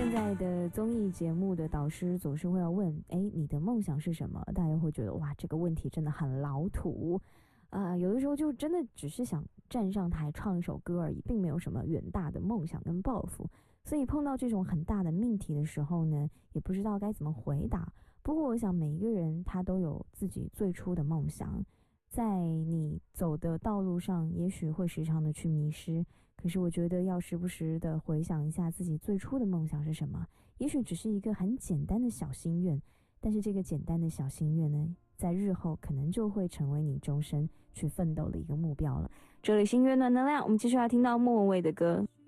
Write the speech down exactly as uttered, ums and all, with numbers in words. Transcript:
现在的综艺节目的导师总是会要问，哎，你的梦想是什么？大家会觉得哇，这个问题真的很老土，啊、呃，有的时候就真的只是想站上台唱一首歌而已，并没有什么远大的梦想跟抱负。所以碰到这种很大的命题的时候呢，也不知道该怎么回答。不过我想每一个人他都有自己最初的梦想，在你走的道路上，也许会时常的去迷失。可是我觉得要时不时的回想一下自己最初的梦想是什么，也许只是一个很简单的小心愿，但是这个简单的小心愿呢，在日后可能就会成为你终身去奋斗的一个目标了。这里是音乐暖能量，我们继续要听到莫文蔚的歌。